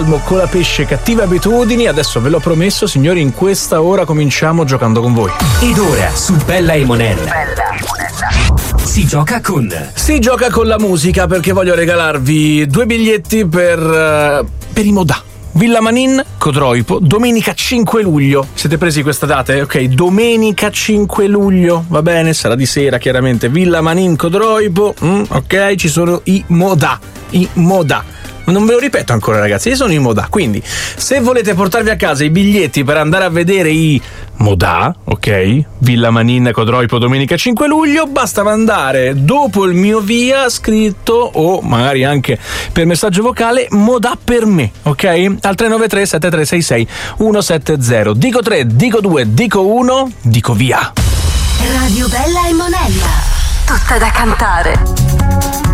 Con la pesce, cattive abitudini. Adesso ve l'ho promesso, signori, in questa ora cominciamo giocando con voi. Ed ora su Bella e Monella si gioca con la musica, perché voglio regalarvi 2 biglietti per i Modà. Villa Manin, Cotroipo, domenica 5 luglio. Siete presi questa data? Ok, domenica 5 luglio, va bene? Sarà di sera, chiaramente. Villa Manin, Cotroipo, ok, ci sono i Modà. Non ve lo ripeto ancora, ragazzi, io sono i Modà. Quindi, se volete portarvi a casa i biglietti per andare a vedere i Modà, ok? Villa Manin, Cotroipo, domenica 5 luglio, basta mandare dopo il mio via scritto, o magari anche per messaggio vocale, Modà per me, ok? Al 393 7366 170. Dico 3, dico 2, dico 1, dico via. Radio Bella e Monella, tutta da cantare.